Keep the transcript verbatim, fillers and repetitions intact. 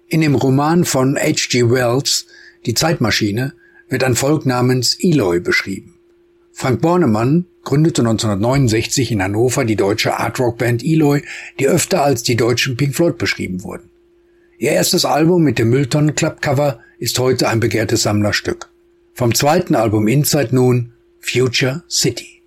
In dem Roman von H G Wells, Die Zeitmaschine, wird ein Volk namens Eloi beschrieben. Frank Bornemann gründete neunzehnhundertneunundsechzig in Hannover die deutsche Art-Rock-Band Eloi, die öfter als die deutschen Pink Floyd beschrieben wurden. Ihr erstes Album mit dem Mülltonnen-Club-Cover ist heute ein begehrtes Sammlerstück. Vom zweiten Album Inside nun Future City.